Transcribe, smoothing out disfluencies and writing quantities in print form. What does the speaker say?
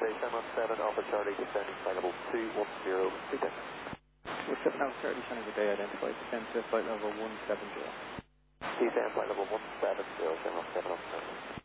717 Alpha Charlie, descending flight level 210, descend. 7 Alpha Charlie, descending good day, identified, descend to flight level 170. Descend flight level 170, 717 Alpha Charlie.